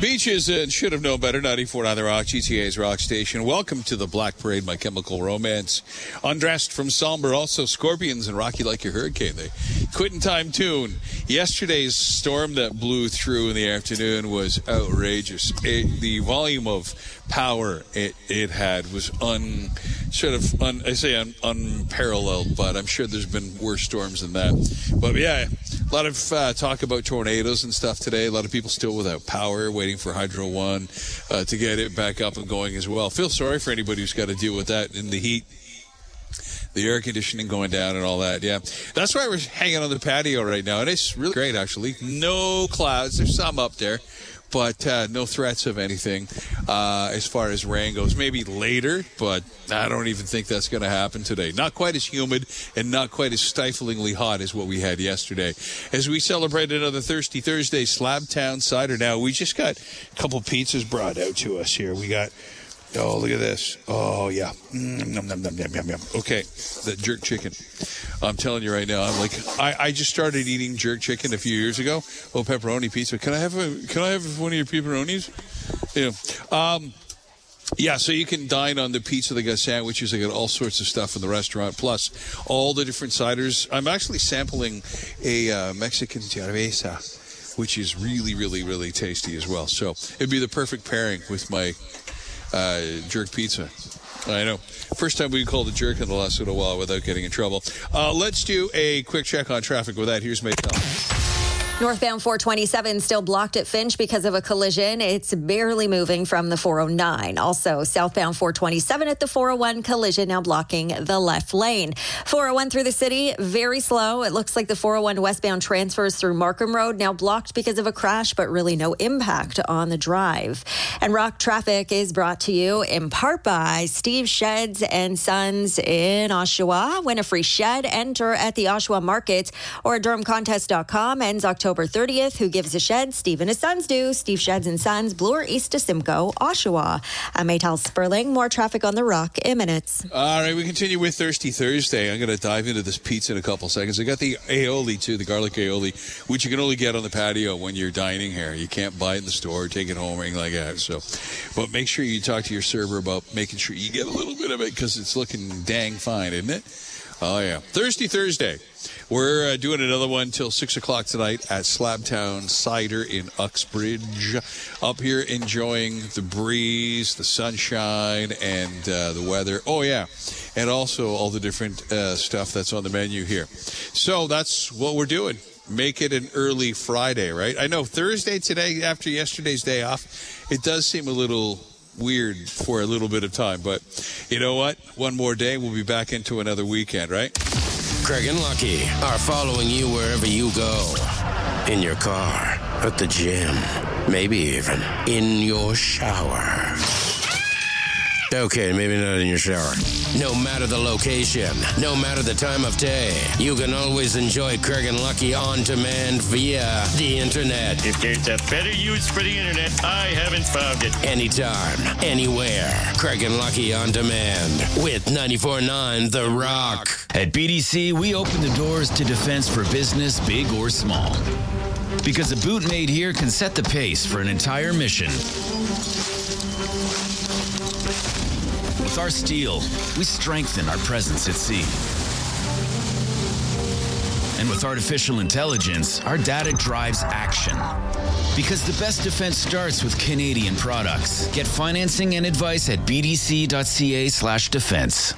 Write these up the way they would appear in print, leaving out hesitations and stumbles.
Beaches and should have known better. 94.9 The Rock, GTA's Rock Station. Welcome to the Black Parade, My Chemical Romance. Undressed from Somber, also Scorpions and Rocky Like Your Hurricane. The Quitting Time tune. Yesterday's storm that blew through in the afternoon was outrageous. The volume of power it had was unparalleled, but I'm sure there's been worse storms than that. But yeah, a lot of talk about tornadoes and stuff today. A lot of people still without power, waiting for Hydro One to get it back up and going as well. Feel sorry for anybody who's got to deal with that in the heat. The air conditioning going down and all that, yeah. That's why we're hanging on the patio right now, and it's really great, actually. No clouds. There's some up there, but no threats of anything as far as rain goes. Maybe later, but I don't even think that's going to happen today. Not quite as humid and not quite as stiflingly hot as what we had yesterday. As we celebrate another Thirsty Thursday, Slabtown Cider. Now, we just got a couple pizzas brought out to us here. We got... Oh, look at this. Oh, yeah. Yum, yum, yum, yum, yum. Okay, that jerk chicken. I'm telling you right now, I just started eating jerk chicken a few years ago. Oh, pepperoni pizza. Can I have one of your pepperonis? Yeah. Yeah, so you can dine on the pizza. They got sandwiches. They got all sorts of stuff in the restaurant, plus all the different ciders. I'm actually sampling a Mexican cerveza, which is really, really, really tasty as well. So it'd be the perfect pairing with my jerk pizza. I know. First time we can call the jerk in the last little while without getting in trouble. Let's do a quick check on traffic with that. Here's Maytel. Northbound 427 still blocked at Finch because of a collision. It's barely moving from the 409. Also, southbound 427 at the 401 collision now blocking the left lane. 401 through the city, very slow. It looks like the 401 westbound transfers through Markham Road now blocked because of a crash, but really no impact on the drive. And Rock Traffic is brought to you in part by Steve Sheds and Sons in Oshawa. Win a free shed. Enter at the Oshawa Market or at DurhamContest.com. Ends October 30th. Who gives a shed? Steve and his sons do. Steve Sheds and Sons, Bloor, East to Simcoe, Oshawa. I'm Maytal Sperling. More traffic on the Rock in minutes. All right, we continue with Thirsty Thursday. I'm going to dive into this pizza in a couple seconds. I got the aioli, too, the garlic aioli, which you can only get on the patio when you're dining here. You can't buy it in the store, take it home, or anything like that. So, but make sure you talk to your server about making sure you get a little bit of it because it's looking dang fine, isn't it? Oh, yeah. Thirsty Thursday. We're doing another one till 6 o'clock tonight at Slabtown Cider in Uxbridge. Up here enjoying the breeze, the sunshine, and the weather. Oh, yeah. And also all the different stuff that's on the menu here. So that's what we're doing. Make it an early Friday, right? I know Thursday today, after yesterday's day off, it does seem a little weird for a little bit of time. But you know what? One more day, we'll be back into another weekend, right? Craig and Lucky are following you wherever you go. In your car, at the gym, maybe even in your shower. Okay, maybe not in your shower. No matter the location, no matter the time of day, you can always enjoy Craig and Lucky on demand via the internet. If there's a better use for the internet, I haven't found it. Anytime, anywhere. Craig and Lucky on demand with 94.9 The Rock. At BDC, we open the doors to defense for business, big or small. Because a boot made here can set the pace for an entire mission. With our steel, we strengthen our presence at sea. And with artificial intelligence, our data drives action. Because the best defense starts with Canadian products. Get financing and advice at bdc.ca/defense.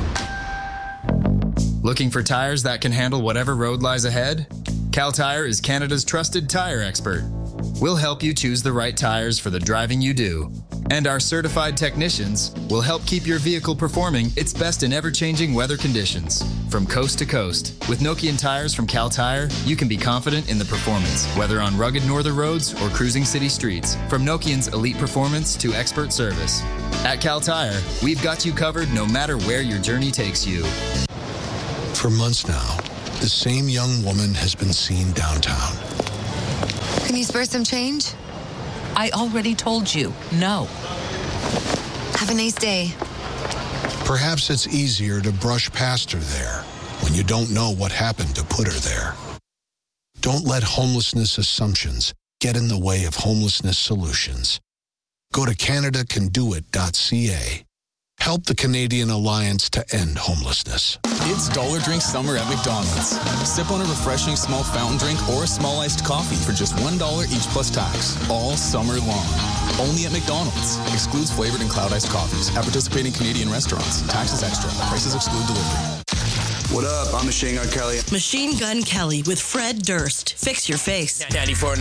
Looking for tires that can handle whatever road lies ahead? Cal Tire is Canada's trusted tire expert. We'll help you choose the right tires for the driving you do. And our certified technicians will help keep your vehicle performing its best in ever-changing weather conditions. From coast to coast, with Nokian tires from Cal Tire, you can be confident in the performance, whether on rugged northern roads or cruising city streets. From Nokian's elite performance to expert service. At Cal Tire, we've got you covered no matter where your journey takes you. For months now, the same young woman has been seen downtown. Can you spare some change? I already told you, no. Have a nice day. Perhaps it's easier to brush past her there when you don't know what happened to put her there. Don't let homelessness assumptions get in the way of homelessness solutions. Go to CanadaCanDoIt.ca. Help the Canadian Alliance to End Homelessness. It's Dollar Drink Summer at McDonald's. Sip on a refreshing small fountain drink or a small iced coffee for just $1 each plus tax, all summer long. Only at McDonald's. Excludes flavored and cloud iced coffees at participating Canadian restaurants. Taxes extra. Prices exclude delivery. What up? I'm Machine Gun Kelly. Machine Gun Kelly with Fred Durst. Fix your face. 94.